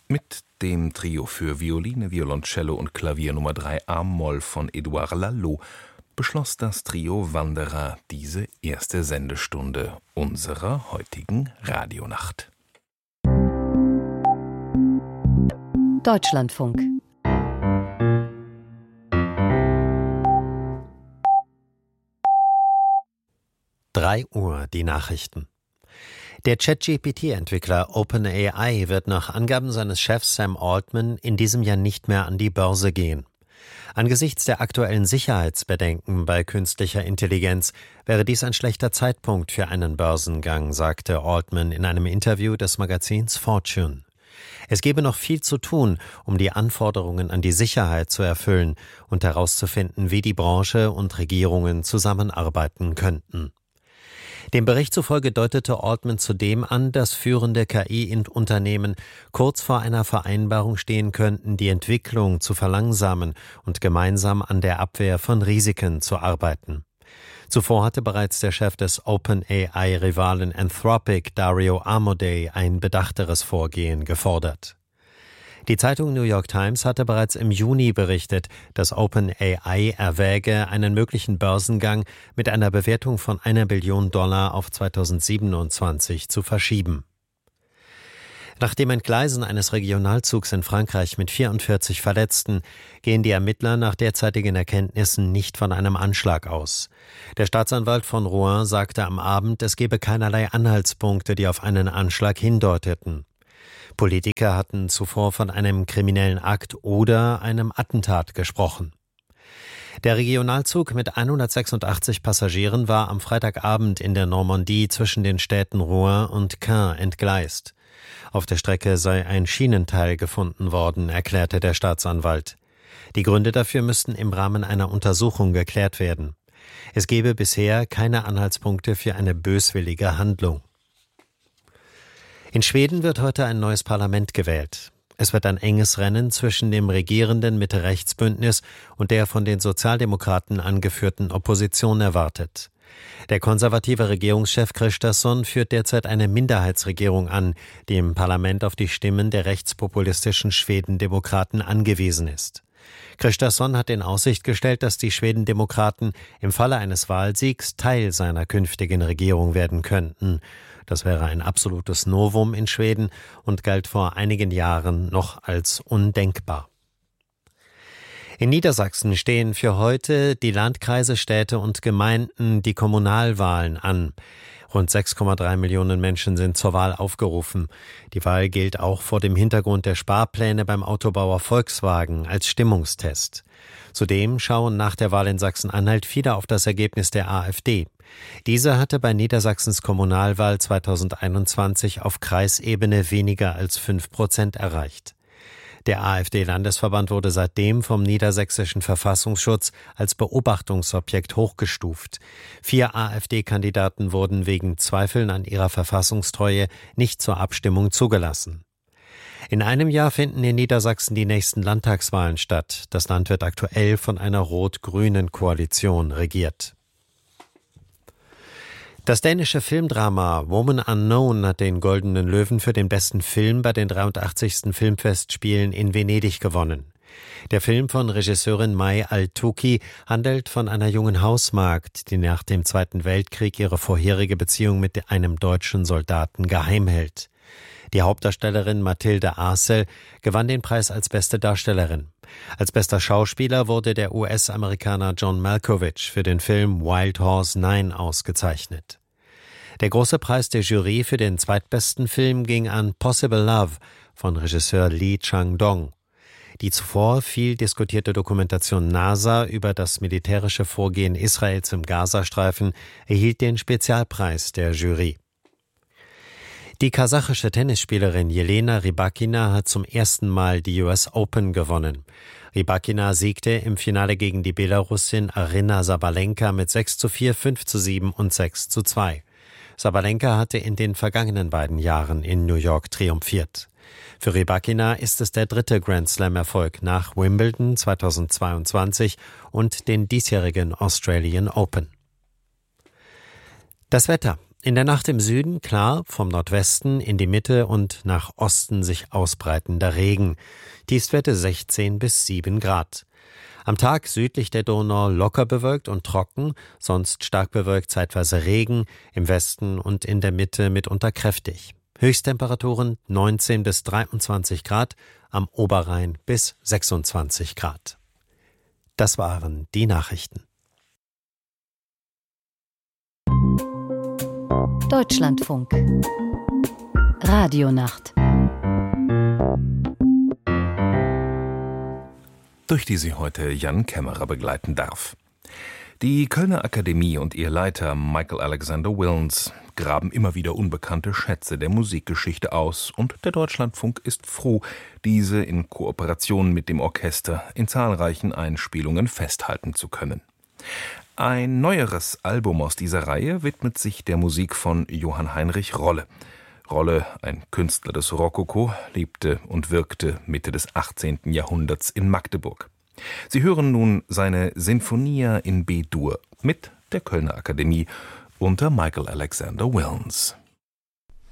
Mit dem Trio für Violine, Violoncello und Klavier Nummer 3 a-Moll von Edouard Laloux beschloss das Trio Wanderer diese erste Sendestunde unserer heutigen Radionacht. Deutschlandfunk. Drei Uhr, die Nachrichten. Der ChatGPT-Entwickler OpenAI wird nach Angaben seines Chefs Sam Altman in diesem Jahr nicht mehr an die Börse gehen. Angesichts der aktuellen Sicherheitsbedenken bei künstlicher Intelligenz wäre dies ein schlechter Zeitpunkt für einen Börsengang, sagte Altman in einem Interview des Magazins Fortune. Es gebe noch viel zu tun, um die Anforderungen an die Sicherheit zu erfüllen und herauszufinden, wie die Branche und Regierungen zusammenarbeiten könnten. Dem Bericht zufolge deutete Altman zudem an, dass führende KI-Unternehmen kurz vor einer Vereinbarung stehen könnten, die Entwicklung zu verlangsamen und gemeinsam an der Abwehr von Risiken zu arbeiten. Zuvor hatte bereits der Chef des OpenAI-Rivalen Anthropic, Dario Amodei, ein bedachteres Vorgehen gefordert. Die Zeitung New York Times hatte bereits im Juni berichtet, dass OpenAI erwäge, einen möglichen Börsengang mit einer Bewertung von $1 Billion auf 2027 zu verschieben. Nach dem Entgleisen eines Regionalzugs in Frankreich mit 44 Verletzten gehen die Ermittler nach derzeitigen Erkenntnissen nicht von einem Anschlag aus. Der Staatsanwalt von Rouen sagte am Abend, es gebe keinerlei Anhaltspunkte, die auf einen Anschlag hindeuteten. Politiker hatten zuvor von einem kriminellen Akt oder einem Attentat gesprochen. Der Regionalzug mit 186 Passagieren war am Freitagabend in der Normandie zwischen den Städten Rouen und Caen entgleist. Auf der Strecke sei ein Schienenteil gefunden worden, erklärte der Staatsanwalt. Die Gründe dafür müssten im Rahmen einer Untersuchung geklärt werden. Es gebe bisher keine Anhaltspunkte für eine böswillige Handlung. In Schweden wird heute ein neues Parlament gewählt. Es wird ein enges Rennen zwischen dem regierenden Mitte-Rechts-Bündnis und der von den Sozialdemokraten angeführten Opposition erwartet. Der konservative Regierungschef Kristersson führt derzeit eine Minderheitsregierung an, die im Parlament auf die Stimmen der rechtspopulistischen Schwedendemokraten angewiesen ist. Kristersson hat in Aussicht gestellt, dass die Schwedendemokraten im Falle eines Wahlsiegs Teil seiner künftigen Regierung werden könnten. Das wäre ein absolutes Novum in Schweden und galt vor einigen Jahren noch als undenkbar. In Niedersachsen stehen für heute die Landkreise, Städte und Gemeinden die Kommunalwahlen an. Rund 6,3 Millionen Menschen sind zur Wahl aufgerufen. Die Wahl gilt auch vor dem Hintergrund der Sparpläne beim Autobauer Volkswagen als Stimmungstest. Zudem schauen nach der Wahl in Sachsen-Anhalt viele auf das Ergebnis der AfD. Diese hatte bei Niedersachsens Kommunalwahl 2021 auf Kreisebene weniger als 5% erreicht. Der AfD-Landesverband wurde seitdem vom niedersächsischen Verfassungsschutz als Beobachtungsobjekt hochgestuft. 4 AfD-Kandidaten wurden wegen Zweifeln an ihrer Verfassungstreue nicht zur Abstimmung zugelassen. In einem Jahr finden in Niedersachsen die nächsten Landtagswahlen statt. Das Land wird aktuell von einer rot-grünen Koalition regiert. Das dänische Filmdrama Woman Unknown hat den Goldenen Löwen für den besten Film bei den 83. Filmfestspielen in Venedig gewonnen. Der Film von Regisseurin May Al-Touki handelt von einer jungen Hausmagd, die nach dem Zweiten Weltkrieg ihre vorherige Beziehung mit einem deutschen Soldaten geheim hält. Die Hauptdarstellerin Mathilde Arcel gewann den Preis als beste Darstellerin. Als bester Schauspieler wurde der US-Amerikaner John Malkovich für den Film Wild Horse 9 ausgezeichnet. Der große Preis der Jury für den zweitbesten Film ging an Possible Love von Regisseur Lee Chang-dong. Die zuvor viel diskutierte Dokumentation NASA über das militärische Vorgehen Israels im Gazastreifen erhielt den Spezialpreis der Jury. Die kasachische Tennisspielerin Jelena Rybakina hat zum ersten Mal die US Open gewonnen. Rybakina siegte im Finale gegen die Belarusin Aryna Sabalenka mit 6:4, 5:7 und 6:2. Sabalenka hatte in den vergangenen beiden Jahren in New York triumphiert. Für Rybakina ist es der dritte Grand-Slam-Erfolg nach Wimbledon 2022 und den diesjährigen Australian Open. Das Wetter. In der Nacht im Süden klar, vom Nordwesten in die Mitte und nach Osten sich ausbreitender Regen. Tiefstwerte 16 bis 7 Grad. Am Tag südlich der Donau locker bewölkt und trocken, sonst stark bewölkt, zeitweise Regen, im Westen und in der Mitte mitunter kräftig. Höchsttemperaturen 19 bis 23 Grad, am Oberrhein bis 26 Grad. Das waren die Nachrichten. Deutschlandfunk Radionacht, durch die Sie heute Jan Kämmerer begleiten darf. Die Kölner Akademie und ihr Leiter Michael Alexander Wilns graben immer wieder unbekannte Schätze der Musikgeschichte aus, und der Deutschlandfunk ist froh, diese in Kooperation mit dem Orchester in zahlreichen Einspielungen festhalten zu können. Ein neueres Album aus dieser Reihe widmet sich der Musik von Johann Heinrich Rolle. Rolle, ein Künstler des Rokoko, lebte und wirkte Mitte des 18. Jahrhunderts in Magdeburg. Sie hören nun seine Sinfonia in B-Dur mit der Kölner Akademie unter Michael Alexander Wilns.